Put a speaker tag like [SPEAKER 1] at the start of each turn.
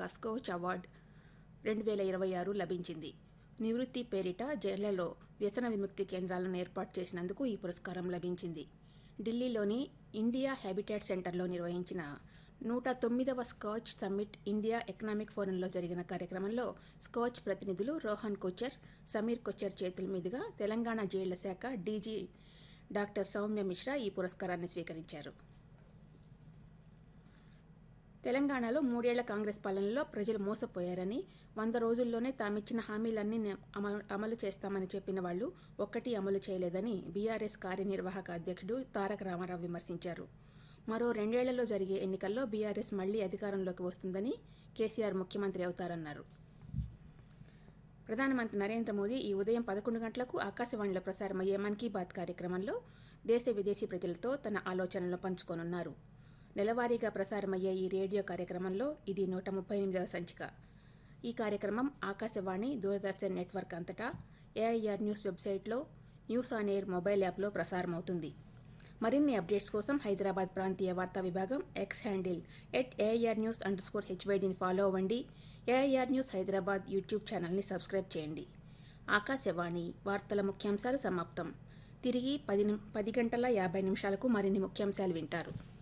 [SPEAKER 1] Skoch award 2026 లభించింది. నివృత్తి పేరిట జైళ్లలో వ్యసన విముక్తి కేంద్రాలను ఏర్పాటు చేసినందుకు ఈ పురస్కారం లభించింది. ఢిల్లీలోని ఇండియా హ్యాబిటాట్ సెంటర్లో నిర్వహించిన 109వ స్కాచ్ సమ్మిట్ ఇండియా ఎకనామిక్ ఫోరంలో జరిగిన కార్యక్రమంలో స్కాచ్ ప్రతినిధులు రోహన్ కొచ్చర్, సమీర్ కొచ్చర్ చేతుల మీదుగా తెలంగాణ జైళ్ల శాఖ డీజీ డాక్టర్ సౌమ్య మిశ్రా ఈ పురస్కారాన్ని స్వీకరించారు. తెలంగాణలో 3 ఏళ్ల కాంగ్రెస్ పాలనలో ప్రజలు మోసపోయారని, 100 రోజుల్లోనే తామిచ్చిన హామీలన్నీ అమలు చేస్తామని చెప్పిన వాళ్లు ఒక్కటీ అమలు చేయలేదని బీఆర్ఎస్ కార్యనిర్వాహక అధ్యక్షుడు తారక రామారావు విమర్శించారు. మరో 2 ఏళ్లలో జరిగే ఎన్నికల్లో బీఆర్ఎస్ మళ్లీ అధికారంలోకి వస్తుందని, కేసీఆర్ ముఖ్యమంత్రి అవుతారన్నారు. ప్రధానమంత్రి నరేంద్ర మోదీ ఈ ఉదయం 11 గంటలకు ఆకాశవాణిలో ప్రసారమయ్యే మన్ కీ బాత్ కార్యక్రమంలో దేశ విదేశీ ప్రజలతో తన ఆలోచనలను పంచుకోనున్నారు. నెలవారీగా ప్రసారమయ్యే ఈ రేడియో కార్యక్రమంలో ఇది 138వ సంచిక. ఈ కార్యక్రమం ఆకాశవాణి, దూరదర్శన్ నెట్వర్క్ అంతటా, ఏఐఆర్ న్యూస్ వెబ్సైట్లో, న్యూస్ ఆన్ ఎయిర్ మొబైల్ యాప్లో ప్రసారమవుతుంది. మరిన్ని అప్డేట్స్ కోసం హైదరాబాద్ ప్రాంతీయ వార్తా విభాగం ఎక్స్ హ్యాండిల్ @AIRnews_HYDని ఫాలో అవ్వండి. ఏఐఆర్ న్యూస్ హైదరాబాద్ యూట్యూబ్ ఛానల్ని సబ్స్క్రైబ్ చేయండి. ఆకాశవాణి వార్తల ముఖ్యాంశాలు సమాప్తం. తిరిగి 10 గంటల 50 నిమిషాలకు మరిన్ని ముఖ్యాంశాలు వింటారు.